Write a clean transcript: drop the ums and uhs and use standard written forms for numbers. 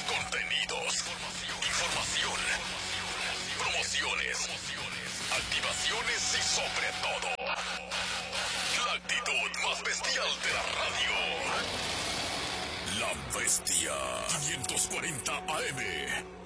contenidos, información, promociones, activaciones y sobre todo, la actitud más bestial de la radio. La Bestia 540 AM.